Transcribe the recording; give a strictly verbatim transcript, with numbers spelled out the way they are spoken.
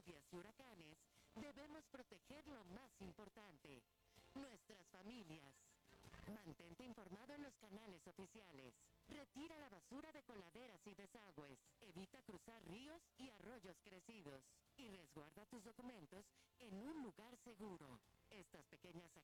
lluvias y huracanes, debemos proteger lo más importante, nuestras familias. Mantente informado en los canales oficiales. Retira la basura de coladeras y desagües. Evita cruzar ríos y arroyos crecidos. Y resguarda tus documentos en un lugar seguro. Estas pequeñas